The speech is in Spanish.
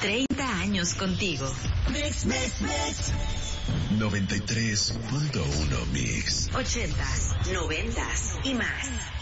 30 años contigo. Mix. 93.1 Mix. 80s, 90s y más.